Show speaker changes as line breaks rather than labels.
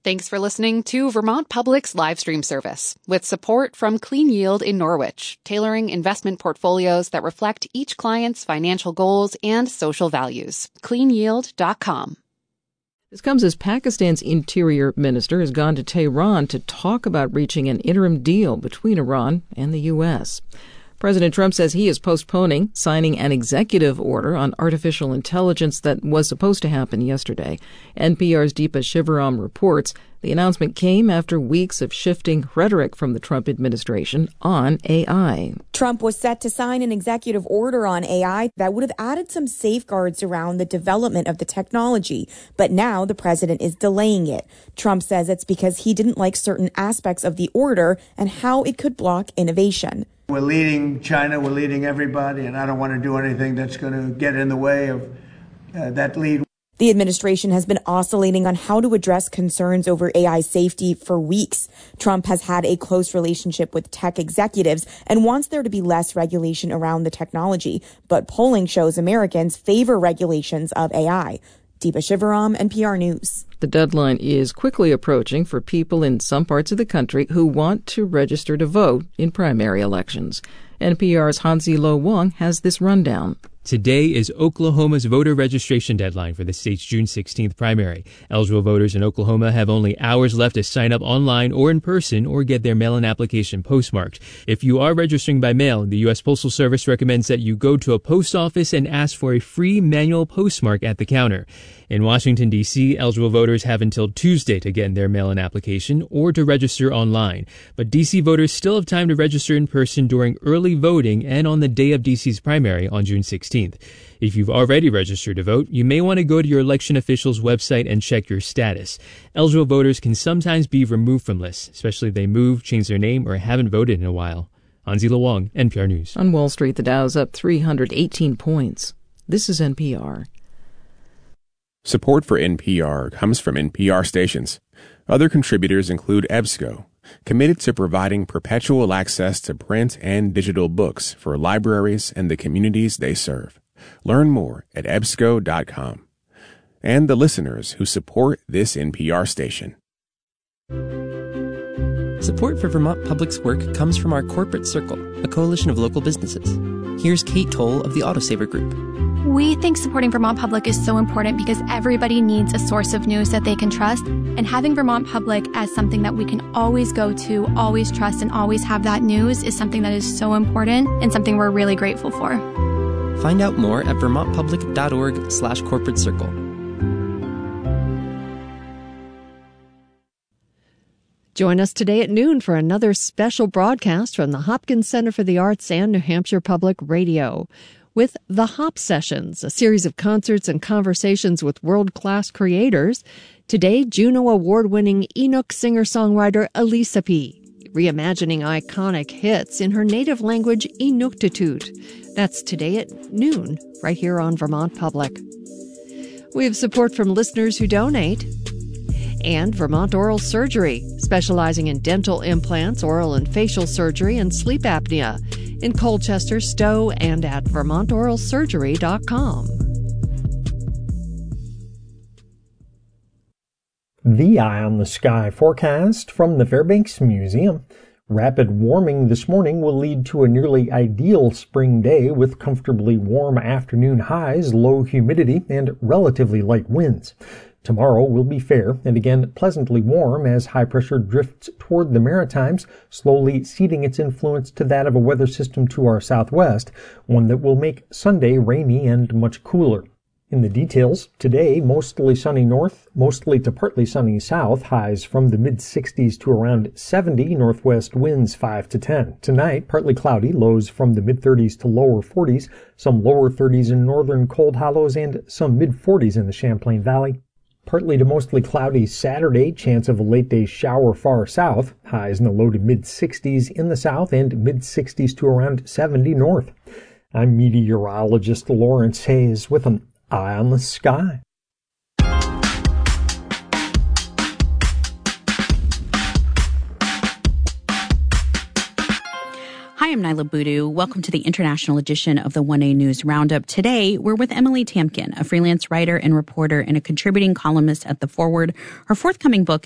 Thanks for listening to Vermont Public's live stream service, with support from Clean Yield in Norwich, tailoring investment portfolios that reflect each client's financial goals and social values. CleanYield.com.
This comes as Pakistan's interior minister has gone to Tehran to talk about reaching an interim deal between Iran and the U.S. President Trump says he is postponing signing an executive order on artificial intelligence that was supposed to happen yesterday. NPR's Deepa Shivaram reports the announcement came after weeks of shifting rhetoric from the Trump administration on AI.
Trump was set to sign an executive order on AI that would have added some safeguards around the development of the technology. But now the president is delaying it. Trump says it's because he didn't like certain aspects of the order and how it could block innovation.
We're leading China, we're leading everybody, and I don't want to do anything that's going to get in the way of that lead.
The administration has been oscillating on how to address concerns over AI safety for weeks. Trump has had a close relationship with tech executives and wants there to be less regulation around the technology. But polling shows Americans favor regulations of AI. Deepa Shivaram, NPR News.
The deadline is quickly approaching for people in some parts of the country who want to register to vote in primary elections. NPR's Hansi Lo Wang has this rundown.
Today is Oklahoma's voter registration deadline for the state's June 16th primary. Eligible voters in Oklahoma have only hours left to sign up online or in person or get their mail-in application postmarked. If you are registering by mail, the U.S. Postal Service recommends that you go to a post office and ask for a free manual postmark at the counter. In Washington, D.C., eligible voters have until Tuesday to get their mail-in application or to register online. But D.C. voters still have time to register in person during early voting and on the day of D.C.'s primary on June 16th. If you've already registered to vote, you may want to go to your election official's website and check your status. Eligible voters can sometimes be removed from lists, especially if they move, change their name, or haven't voted in a while. Hansi Lo Wang, NPR News.
On Wall Street, the Dow's up 318 points. This is NPR.
Support for NPR comes from NPR stations. Other contributors include EBSCO, committed to providing perpetual access to print and digital books for libraries and the communities they serve. Learn more at ebsco.com. And the listeners who support this NPR station.
Support for Vermont Public's work comes from our Corporate Circle, a coalition of local businesses. Here's Kate Toll of the Autosaver Group.
We think supporting Vermont Public is so important because everybody needs a source of news that they can trust. And having Vermont Public as something that we can always go to, always trust, and always have that news is something that is so important and something we're really grateful for.
Find out more at vermontpublic.org/corporate circle.
Join us today at noon for another special broadcast from the Hopkins Center for the Arts and New Hampshire Public Radio with The Hop Sessions, a series of concerts and conversations with world-class creators. Today, Juno Award-winning Inuk singer-songwriter Elisa P., reimagining iconic hits in her native language Inuktitut. That's today at noon, right here on Vermont Public. We have support from listeners who donate. And Vermont Oral Surgery, specializing in dental implants, oral and facial surgery, and sleep apnea. In Colchester, Stowe, and at vermontoralsurgery.com.
The Eye on the Sky forecast from the Fairbanks Museum. Rapid warming this morning will lead to a nearly ideal spring day with comfortably warm afternoon highs, low humidity, and relatively light winds. Tomorrow will be fair and again pleasantly warm as high pressure drifts toward the Maritimes, slowly ceding its influence to that of a weather system to our southwest, one that will make Sunday rainy and much cooler. In the details, today, mostly sunny north, mostly to partly sunny south, highs from the mid-60s to around 70, northwest winds 5 to 10. Tonight, partly cloudy, lows from the mid-30s to lower 40s, some lower 30s in northern Cold Hollows, and some mid-40s in the Champlain Valley. Partly to mostly cloudy Saturday, chance of a late-day shower far south, highs in the low to mid-60s in the south and mid-60s to around 70 north. I'm meteorologist Lawrence Hayes with an Eye on the Sky.
Hi, I'm Nyla Boodoo. Welcome to the international edition of the 1A News Roundup. Today, we're with Emily Tamkin, a freelance writer and reporter and a contributing columnist at The Forward. Her forthcoming book,